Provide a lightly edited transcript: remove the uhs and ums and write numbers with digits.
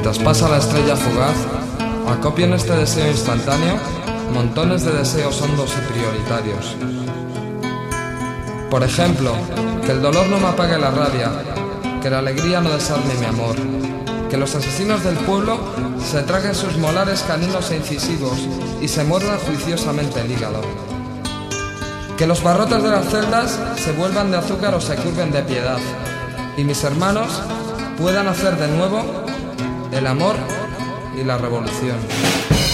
mientras pasa la estrella fugaz, acopio en este deseo instantáneo montones de deseos hondos y prioritarios. Por ejemplo, que el dolor no me apague la rabia, que la alegría no desarme mi amor, que los asesinos del pueblo se traguen sus molares caninos e incisivos y se muerdan juiciosamente el hígado, que los barrotes de las celdas se vuelvan de azúcar o se curven de piedad, y mis hermanos puedan hacer de nuevo el amor y la revolución.